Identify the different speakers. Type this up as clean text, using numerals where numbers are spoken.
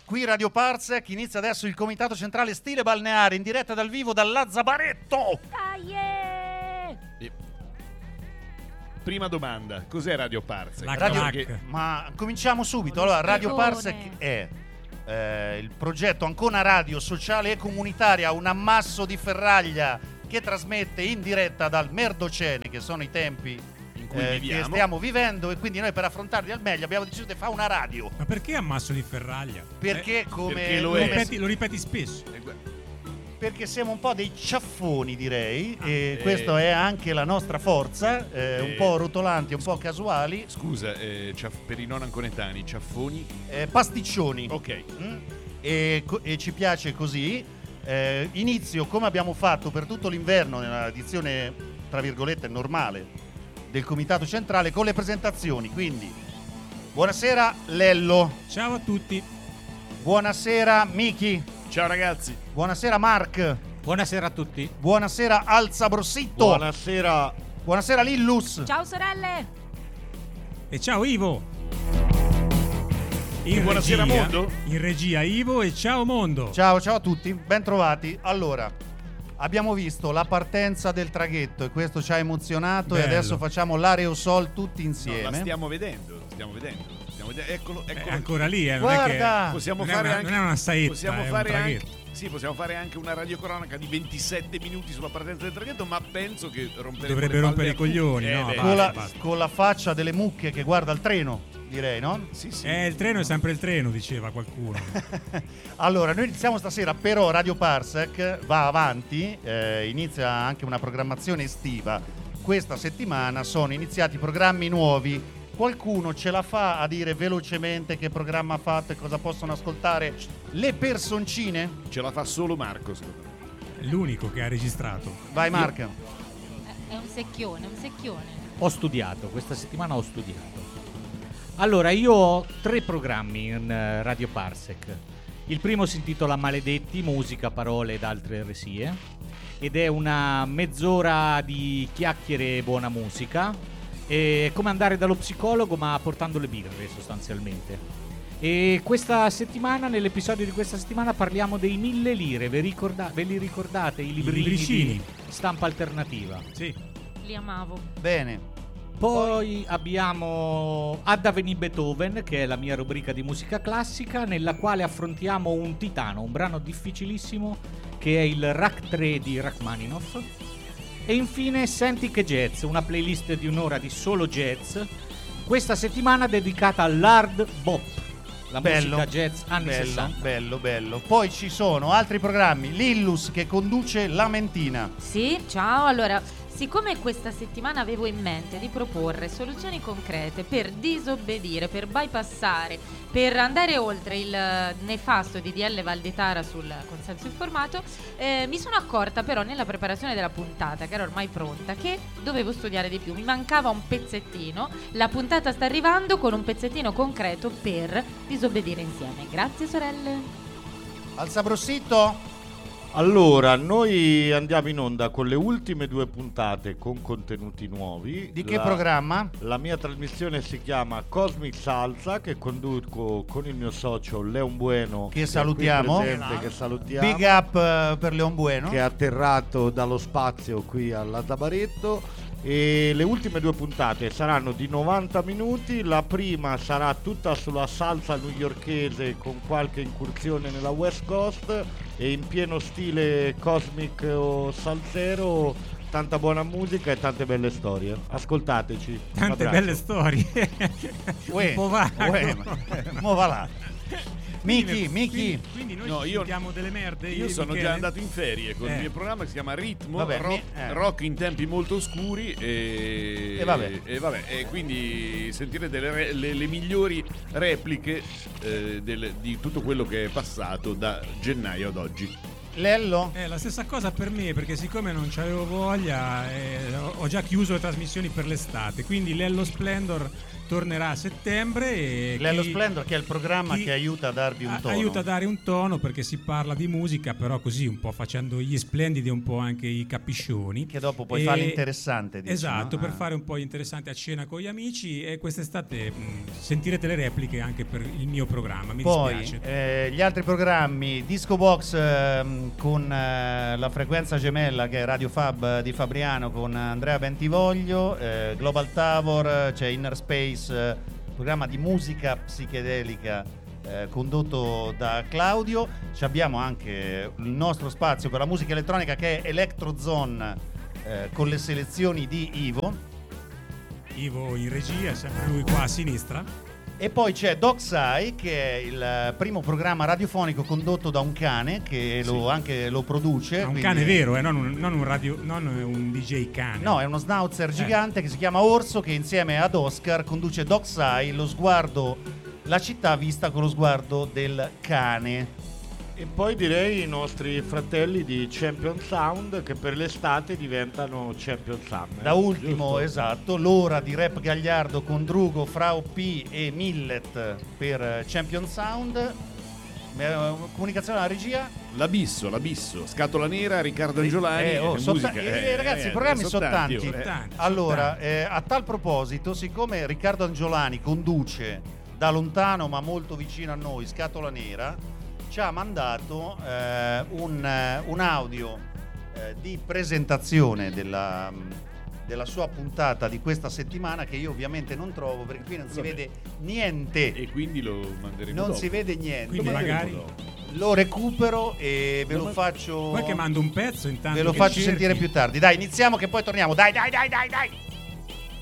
Speaker 1: Qui Radio Parsec, inizia adesso il comitato centrale stile balneare in diretta dal vivo dal Lazzabaretto.
Speaker 2: Prima domanda, cos'è Radio Parsec?
Speaker 1: Ma cominciamo subito. Allora, Radio Parsec è il progetto Ancona Radio sociale e comunitaria, un ammasso di ferraglia che trasmette in diretta dal Merdocene, che sono i tempi che stiamo vivendo, e quindi noi per affrontarli al meglio abbiamo deciso di fare una radio.
Speaker 3: Ma perché ammasso di ferraglia?
Speaker 1: Perché
Speaker 2: perché
Speaker 3: lo ripeti spesso.
Speaker 1: Perché siamo un po' dei ciaffoni, direi, e questa è anche la nostra forza, un po' rotolanti, un po' casuali.
Speaker 2: Scusa, per i non anconetani, ciaffoni?
Speaker 1: Pasticcioni.
Speaker 2: Ok.
Speaker 1: E ci piace così. Inizio, come abbiamo fatto per tutto l'inverno, nella edizione, tra virgolette, normale del Comitato Centrale, con le presentazioni. Quindi, buonasera Lello.
Speaker 3: Ciao a tutti.
Speaker 1: Buonasera Miki.
Speaker 2: Ciao ragazzi.
Speaker 1: Buonasera Mark.
Speaker 4: Buonasera a tutti.
Speaker 1: Buonasera Alzabrossitto.
Speaker 5: Buonasera.
Speaker 1: Buonasera Lillus.
Speaker 6: Ciao sorelle.
Speaker 3: E ciao Ivo.
Speaker 2: Buonasera Mondo.
Speaker 3: In regia Ivo e ciao Mondo.
Speaker 1: Ciao a tutti, ben trovati. Allora, abbiamo visto la partenza del traghetto e questo ci ha emozionato.
Speaker 3: Bello.
Speaker 1: E adesso facciamo l'aerosol tutti insieme.
Speaker 2: No, la stiamo vedendo. Eccolo.
Speaker 3: È ancora lì, non
Speaker 1: Guarda.
Speaker 3: è che
Speaker 2: Possiamo
Speaker 3: non
Speaker 2: fare
Speaker 3: è
Speaker 2: anche,
Speaker 3: non è una saetta,
Speaker 2: possiamo
Speaker 3: è
Speaker 2: fare
Speaker 3: un
Speaker 2: anche,
Speaker 3: traghetto.
Speaker 2: possiamo fare anche una radiocronaca di 27 minuti sulla partenza del traghetto, ma penso che
Speaker 3: dovrebbe rompere i coglioni, no?
Speaker 1: Con la faccia delle mucche che guarda il treno, direi, no?
Speaker 2: Sì.
Speaker 3: Il treno è sempre il treno, diceva qualcuno.
Speaker 1: Allora, noi iniziamo stasera, però Radio Parsec va avanti, inizia anche una programmazione estiva. Questa settimana sono iniziati programmi nuovi. Qualcuno ce la fa a dire velocemente che programma ha fatto e cosa possono ascoltare le personcine?
Speaker 2: Ce la fa solo Marco, secondo me.
Speaker 3: È l'unico che ha registrato.
Speaker 1: Vai Mark.
Speaker 6: È un secchione.
Speaker 4: Ho studiato, questa settimana ho studiato. Allora, io ho 3 programmi in Radio Parsec. Il primo si intitola Maledetti, musica, parole ed altre eresie, ed è una mezz'ora di chiacchiere e buona musica. È come andare dallo psicologo ma portando le birre sostanzialmente. E questa settimana, nell'episodio di questa settimana, parliamo dei 1000 lire. Ve li ricordate? I librini di stampa alternativa?
Speaker 3: Sì.
Speaker 6: Li amavo.
Speaker 1: Bene.
Speaker 4: Poi abbiamo Adda Veni Beethoven, che è la mia rubrica di musica classica, nella quale affrontiamo un titano, un brano difficilissimo, che è il Rach 3 di Rachmaninoff. E infine Senti che jazz, una playlist di un'ora di solo jazz, questa settimana dedicata all'hard bop, la musica jazz anni 60.
Speaker 1: Bello. Poi ci sono altri programmi. Lillus che conduce La Mentina.
Speaker 6: Sì, ciao. Allora, siccome questa settimana avevo in mente di proporre soluzioni concrete per disobbedire, per bypassare, per andare oltre il nefasto DDL Valditara sul consenso informato, mi sono accorta però nella preparazione della puntata, che era ormai pronta, che dovevo studiare di più. Mi mancava un pezzettino. La puntata sta arrivando con un pezzettino concreto per disobbedire insieme. Grazie sorelle.
Speaker 1: Alzabrossitto.
Speaker 5: Allora, noi andiamo in onda con le ultime 2 puntate con contenuti nuovi.
Speaker 1: Di che programma?
Speaker 5: La mia trasmissione si chiama Cosmic Salsa, che conduco con il mio socio Leon Bueno,
Speaker 1: che salutiamo.
Speaker 5: Che salutiamo.
Speaker 1: Big up per Leon Bueno,
Speaker 5: che è atterrato dallo spazio qui al Lazzabaretto. E le ultime 2 puntate saranno di 90 minuti. La prima sarà tutta sulla salsa newyorkese, con qualche incursione nella West Coast, e in pieno stile cosmic o salsero, tanta buona musica e tante belle storie. Ascoltateci.
Speaker 3: Tante belle storie. Un po'
Speaker 1: mo va là. Miki.
Speaker 3: Quindi noi sentiamo delle merde.
Speaker 2: Io sono già andato in ferie con il mio programma che si chiama Ritmo. Rock in tempi molto oscuri e quindi sentirete le migliori repliche di tutto quello che è passato da gennaio ad oggi.
Speaker 1: Lello?
Speaker 3: La stessa cosa per me, perché siccome non c'avevo voglia ho già chiuso le trasmissioni per l'estate, quindi Lello Splendor tornerà a settembre. E
Speaker 1: Lello Splendor, che è il programma che aiuta a darvi un tono.
Speaker 3: Aiuta a dare un tono, perché si parla di musica, però così un po' facendo gli splendidi e un po' anche i capiscioni.
Speaker 1: Che dopo puoi fare l'interessante. Dici,
Speaker 3: esatto,
Speaker 1: no?
Speaker 3: per fare un po' interessante a cena con gli amici, e quest'estate sentirete le repliche anche per il mio programma. Mi dispiace.
Speaker 1: Gli altri programmi, Disco Box con la frequenza gemella che è Radio Fab di Fabriano con Andrea Bentivoglio, Global Tavor, c'è Inner Space, programma di musica psichedelica condotto da Claudio. Ci abbiamo anche il nostro spazio per la musica elettronica che è Electrozone con le selezioni di Ivo
Speaker 3: in regia, sempre lui qua a sinistra.
Speaker 1: E poi c'è Docsai, che è il primo programma radiofonico condotto da un cane che anche lo produce.
Speaker 3: Un cane vero, non un DJ cane.
Speaker 1: No, è uno schnauzer gigante che si chiama Orso, che insieme ad Oscar conduce Docsai, la città vista con lo sguardo del cane.
Speaker 5: E poi direi i nostri fratelli di Champion Sound, che per l'estate diventano Champion Summer.
Speaker 1: Da ultimo, giusto? Esatto, l'ora di Rap Gagliardo con Drugo, Frau P e Millet per Champion Sound. Comunicazione alla regia.
Speaker 2: L'abisso, Scatola Nera, Riccardo Angiolani.
Speaker 1: Ragazzi, i programmi sono tanti. Allora, a tal proposito, siccome Riccardo Angiolani conduce da lontano ma molto vicino a noi Scatola Nera, ci ha mandato un audio di presentazione della sua puntata di questa settimana, che io ovviamente non trovo, perché qui non si vede niente.
Speaker 2: E quindi lo manderemo
Speaker 1: Non
Speaker 2: dopo.
Speaker 1: si vede niente.
Speaker 3: Quindi magari
Speaker 1: lo recupero e ve lo faccio.
Speaker 3: Poi che mando un pezzo intanto.
Speaker 1: Ve lo faccio sentire più tardi. Dai, iniziamo che poi torniamo. Dai.